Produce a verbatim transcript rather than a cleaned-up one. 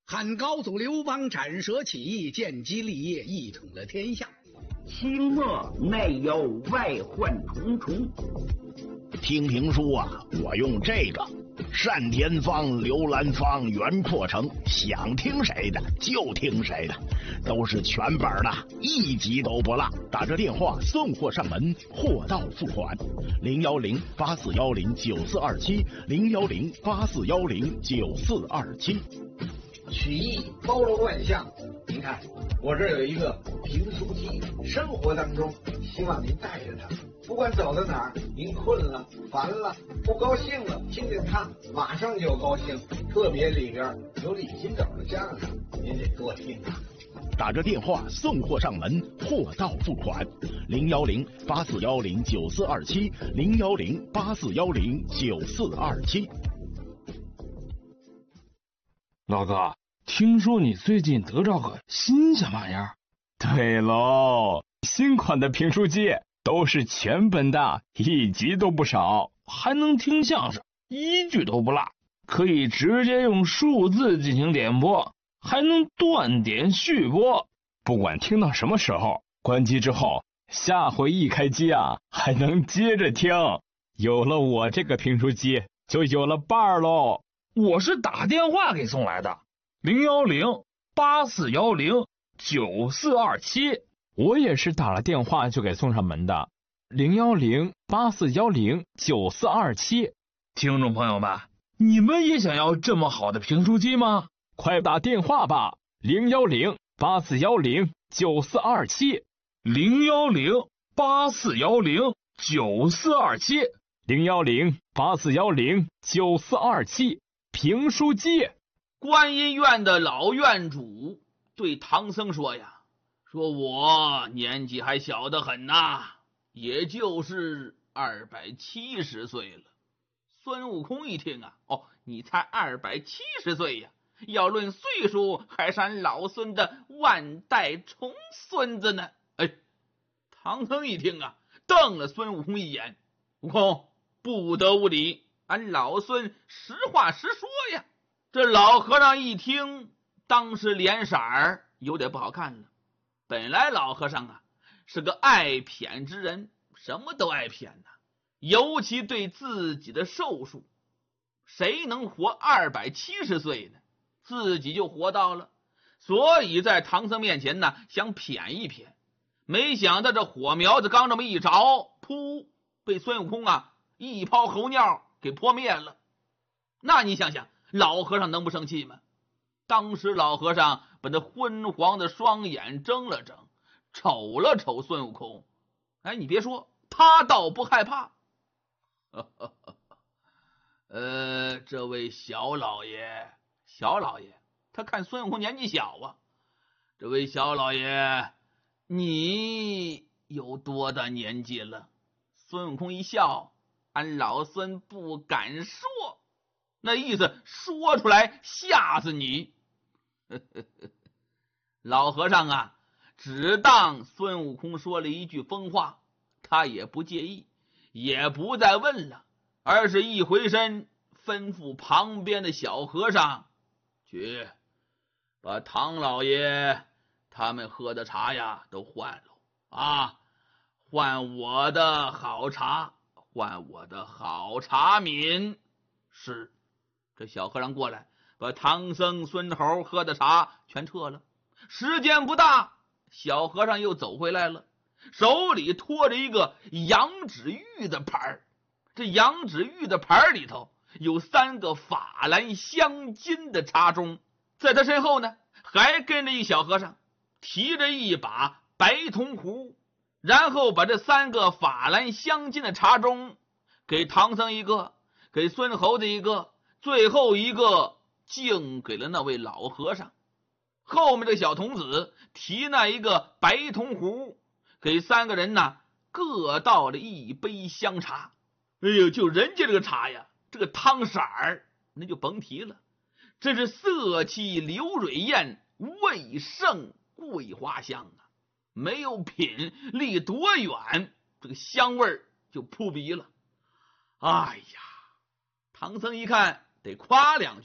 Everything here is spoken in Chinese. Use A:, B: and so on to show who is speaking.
A: 汉高祖刘邦斩蛇起义，建基立业，一统了天下。
B: 清末内忧外患重重。
C: 听评书啊，我用这个单田芳、刘兰芳、袁阔成，想听谁的就听谁的，都是全本的，一集都不落。打着电话送货上门，货到付款。零幺零八四幺零九四二七，零幺零八四幺零九四二七。
D: 曲艺包罗万象，您看我这儿有一个评书机，生活当中希望您带着它，不管走到哪儿，您困了、烦了、不高兴了，听听它，马上就高兴。特别里边有李金斗的相声，您得多听啊。
C: 打着电话送货上门，货到付款。零幺零八四幺零九四二七，零幺零八四幺零九四二七。
E: 老哥，听说你最近得着个新鲜玩意儿？
F: 对喽，新款的评书机都是全本的，一集都不少，
E: 还能听相声，一句都不落，可以直接用数字进行点播，还能断点续播。
F: 不管听到什么时候，关机之后，下回一开机啊，还能接着听。有了我这个评书机，就有了伴儿喽。
E: 我是打电话给送来的，零幺零八四幺零九四二七。
F: 我也是打了电话就给送上门的，零幺零八四幺零九四二七。
E: 听众朋友们，你们也想要这么好的评书机吗？
F: 快打电话吧，零幺零八四幺零九四二七，
E: 零幺零八四幺零九四二七，
F: 零幺零八四幺零九四二七。评书机。
G: 观音院的老院主对唐僧说呀，说我年纪还小得很呐，也就是二百七十岁了。孙悟空一听啊，哦，你才二百七十岁呀，要论岁数还是俺老孙的万代重孙子呢。哎，唐僧一听啊，瞪了孙悟空一眼，悟空不得无礼，俺老孙实话实说呀。这老和尚一听，当时脸色儿有点不好看了。本来老和尚啊是个爱谝之人，什么都爱谝呐，尤其对自己的寿数，谁能活二百七十岁呢？自己就活到了，所以在唐僧面前呢想谝一谝，没想到这火苗子刚这么一着，噗，被孙悟空啊一泡猴尿给泼灭了。那你想想，老和尚能不生气吗？当时老和尚把那昏黄的双眼睁了睁，瞅了瞅孙悟空。哎，你别说，他倒不害怕。呃，这位小老爷，小老爷，他看孙悟空年纪小啊。这位小老爷，你有多大年纪了？孙悟空一笑，俺老孙不敢说。那意思说出来吓死你。老和尚啊只当孙悟空说了一句疯话，他也不介意，也不再问了，而是一回身吩咐旁边的小和尚，去把唐老爷他们喝的茶呀都换了啊，换我的好茶，换我的好茶茗。是。这小和尚过来，把唐僧孙猴喝的茶全撤了。时间不大，小和尚又走回来了，手里托着一个羊脂玉的盘儿。这羊脂玉的盘儿里头有三个法兰镶金的茶盅，在他身后呢还跟着一小和尚，提着一把白铜壶，然后把这三个法兰镶金的茶盅给唐僧一个，给孙猴子一个，最后一个敬给了那位老和尚。后面这小童子提那一个白铜壶，给三个人呢各倒了一杯香茶。哎呦，就人家这个茶呀，这个汤色儿那就甭提了，真是色气流蕊艳，味胜桂花香啊！没有品离多远，这个香味儿就扑鼻了。哎呀，唐僧一看得夸两句。